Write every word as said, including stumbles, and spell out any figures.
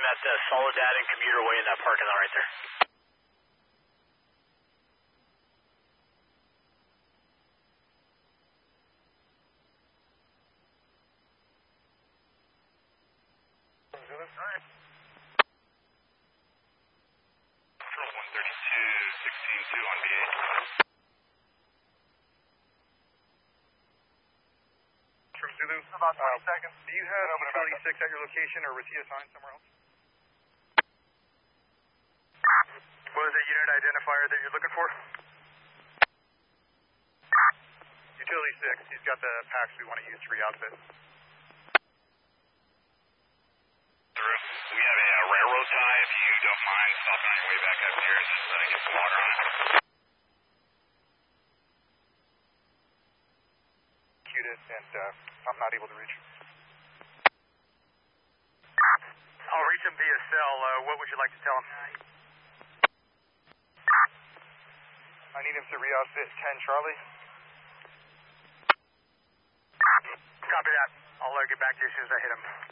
I'm at the Soledad and Commuter Way in that parking lot right there. Alright. Control one thirty-two, sixteen two on V eight. From Zulu. About twenty uh, seconds. Do you have utility six at your location, or was he assigned somewhere else? What is the unit identifier that you're looking for? Utility six. He's got the packs we want to use to re-outfit. We have a uh, railroad tie. If you don't mind stopping on your way back up here and just uh, get some water on it. Queued it, and uh, I'm not able to reach. I'll reach him via cell. Uh, what would you like to tell him? I need him to re-outfit ten Charlie. Copy that. I'll uh, get back to you as soon as I hit him.